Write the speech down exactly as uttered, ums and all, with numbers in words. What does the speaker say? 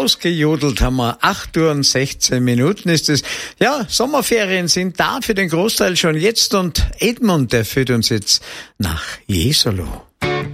ausgejodelt haben wir. acht Uhr und sechzehn Minuten ist es. Ja, Sommerferien sind da für den Großteil schon jetzt und Edmund, der führt uns jetzt nach Jesolo.